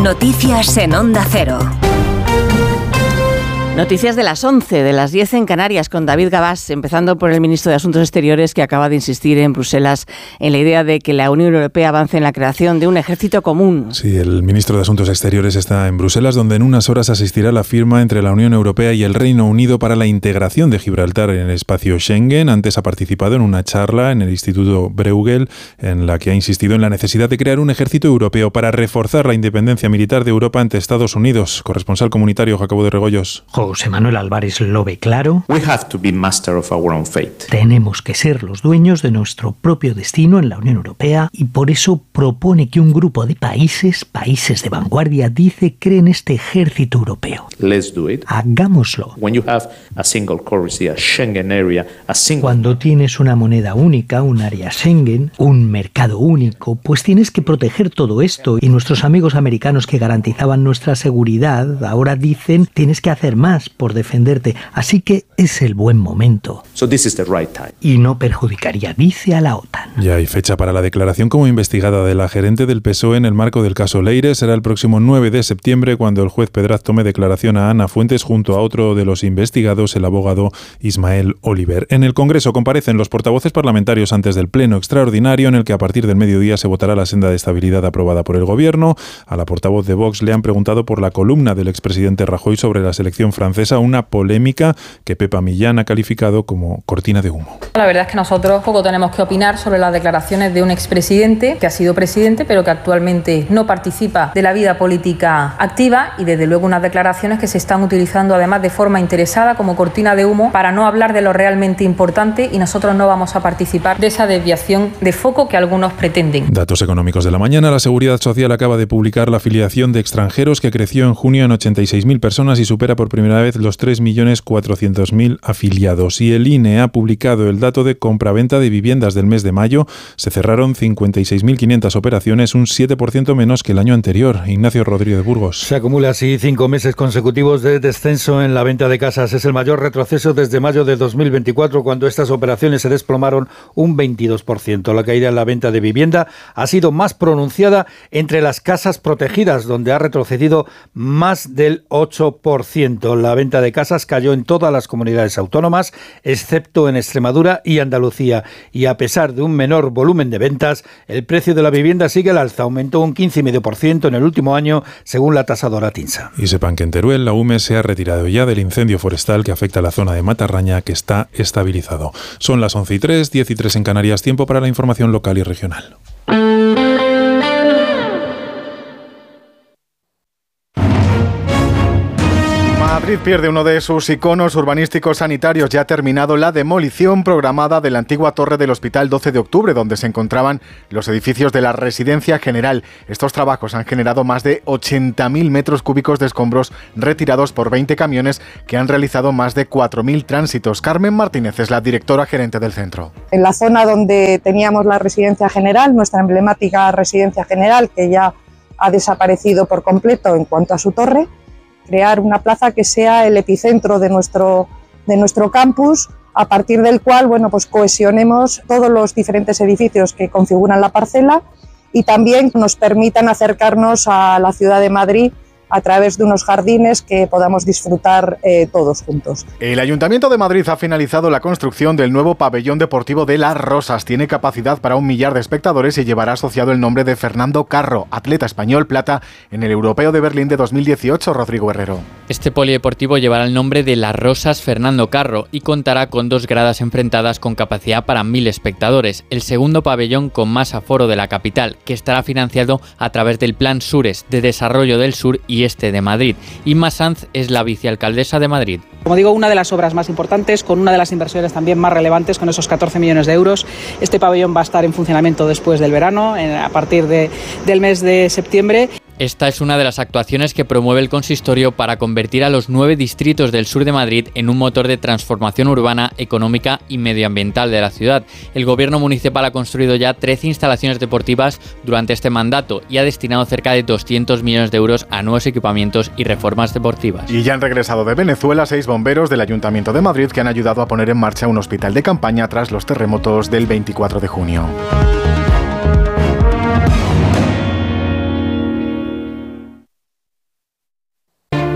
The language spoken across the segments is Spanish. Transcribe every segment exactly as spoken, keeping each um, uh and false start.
Noticias en Onda Cero. Noticias de las once, de las diez en Canarias, con David Gabás, empezando por el ministro de Asuntos Exteriores, que acaba de insistir en Bruselas en la idea de que la Unión Europea avance en la creación de un ejército común. Sí, el ministro de Asuntos Exteriores está en Bruselas, donde en unas horas asistirá la firma entre la Unión Europea y el Reino Unido para la integración de Gibraltar en el espacio Schengen. Antes ha participado en una charla en el Instituto Bruegel, en la que ha insistido en la necesidad de crear un ejército europeo para reforzar la independencia militar de Europa ante Estados Unidos. Corresponsal comunitario Jacobo de Regoyos. José Manuel Álvarez lo ve claro. We have to be master of our own fate. Tenemos que ser los dueños de nuestro propio destino en la Unión Europea y por eso propone que un grupo de países, países de vanguardia, dice, creen este ejército europeo. Let's do it. Hagámoslo. When you have a single currency, a Schengen area, a single... Cuando tienes una moneda única, un área Schengen, un mercado único, pues tienes que proteger todo esto. Y nuestros amigos americanos que garantizaban nuestra seguridad ahora dicen, tienes que hacer más por defenderte, así que es el buen momento. So this is the right time. Y no perjudicaría, dice, a la OTAN. Ya hay fecha para la declaración como investigada de la gerente del P S O E en el marco del caso Leire. Será el próximo nueve de septiembre cuando el juez Pedraz tome declaración a Ana Fuentes junto a otro de los investigados, el abogado Ismael Oliver. En el Congreso comparecen los portavoces parlamentarios antes del pleno extraordinario en el que a partir del mediodía se votará la senda de estabilidad aprobada por el Gobierno. A la portavoz de Vox le han preguntado por la columna del expresidente Rajoy sobre la selección francesa, una polémica que Pepa Millán ha calificado como cortina de humo. La verdad es que nosotros poco tenemos que opinar sobre las declaraciones de un expresidente que ha sido presidente pero que actualmente no participa de la vida política activa, y desde luego unas declaraciones que se están utilizando además de forma interesada como cortina de humo para no hablar de lo realmente importante, y nosotros no vamos a participar de esa desviación de foco que algunos pretenden. Datos económicos de la mañana. La Seguridad Social acaba de publicar la afiliación de extranjeros, que creció en junio en ochenta y seis mil personas y supera por primera vez los tres millones cuatrocientos mil afiliados. Y el I N E ha publicado el dato de compraventa de viviendas del mes de mayo. Se cerraron cincuenta y seis mil quinientas operaciones, un siete por ciento menos que el año anterior. Ignacio Rodríguez de Burgos. Se acumula así cinco meses consecutivos de descenso en la venta de casas. Es el mayor retroceso desde mayo de dos mil veinticuatro, cuando estas operaciones se desplomaron un veintidós por ciento. La caída en la venta de vivienda ha sido más pronunciada entre las casas protegidas, donde ha retrocedido más del ocho por ciento. La venta de casas cayó en todas las comunidades autónomas, excepto en Extremadura y Andalucía. Y a pesar de un menor volumen de ventas, el precio de la vivienda sigue al alza. Aumentó un quince coma cinco por ciento en el último año, según la tasadora TINSA. Y sepan que en Teruel la U M E se ha retirado ya del incendio forestal que afecta a la zona de Matarraña, que está estabilizado. Son las once y tres, diez y tres en Canarias. Tiempo para la información local y regional. Madrid pierde uno de sus iconos urbanísticos sanitarios. Ya ha terminado la demolición programada de la antigua torre del Hospital doce de octubre, donde se encontraban los edificios de la Residencia General. Estos trabajos han generado más de ochenta mil metros cúbicos de escombros retirados por veinte camiones que han realizado más de cuatro mil tránsitos. Carmen Martínez es la directora gerente del centro. En la zona donde teníamos la Residencia General, nuestra emblemática Residencia General, que ya ha desaparecido por completo en cuanto a su torre, crear una plaza que sea el epicentro de nuestro, de nuestro campus, a partir del cual, bueno, pues cohesionemos todos los diferentes edificios que configuran la parcela y también nos permitan acercarnos a la ciudad de Madrid a través de unos jardines que podamos disfrutar eh, todos juntos. El Ayuntamiento de Madrid ha finalizado la construcción del nuevo pabellón deportivo de Las Rosas. Tiene capacidad para un millar de espectadores y llevará asociado el nombre de Fernando Carro, atleta español plata en el Europeo de Berlín de dos mil dieciocho. Rodrigo Herrero. Este polideportivo llevará el nombre de Las Rosas Fernando Carro y contará con dos gradas enfrentadas con capacidad para mil espectadores. El segundo pabellón con más aforo de la capital, que estará financiado a través del Plan Sures de Desarrollo del Sur y Este de Madrid. Inma Sanz es la vicealcaldesa de Madrid. Como digo, una de las obras más importantes, con una de las inversiones también más relevantes, con esos catorce millones de euros. Este pabellón va a estar en funcionamiento después del verano, a partir de, del mes de septiembre. Esta es una de las actuaciones que promueve el consistorio para convertir a los nueve distritos del sur de Madrid en un motor de transformación urbana, económica y medioambiental de la ciudad. El gobierno municipal ha construido ya trece instalaciones deportivas durante este mandato y ha destinado cerca de doscientos millones de euros a nuevos equipamientos y reformas deportivas. Y ya han regresado de Venezuela seis bomberos del Ayuntamiento de Madrid que han ayudado a poner en marcha un hospital de campaña tras los terremotos del veinticuatro de junio.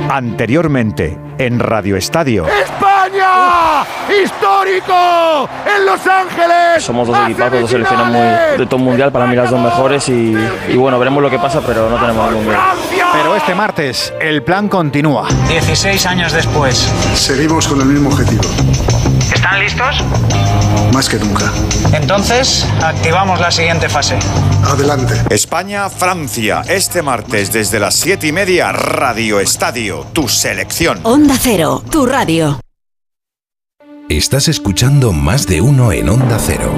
Anteriormente, en Radio Estadio. ¡España! ¡Histórico! ¡En Los Ángeles! Somos dos equipazos, dos selecciones muy de top mundial, para mí las dos mejores y, y bueno, veremos lo que pasa, pero no tenemos ningún miedo. Pero este martes, el plan continúa. dieciséis años después. Seguimos con el mismo objetivo. ¿Están listos? Más que nunca. Entonces, activamos la siguiente fase. Adelante. España-Francia, este martes desde las siete y media, Radio Estadio, tu selección. Onda Cero, tu radio. Estás escuchando Más de Uno en Onda Cero.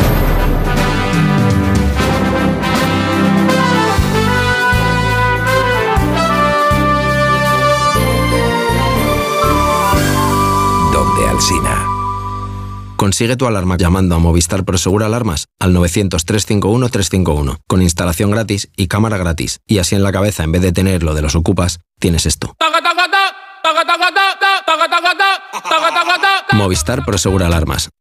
Donde Alsina. Consigue tu alarma llamando a Movistar Prosegur Alarmas al novecientos, trescientos cincuenta y uno, trescientos cincuenta y uno, con instalación gratis y cámara gratis. Y así en la cabeza, en vez de tener lo de los ocupas, tienes esto. Movistar Prosegur Alarmas.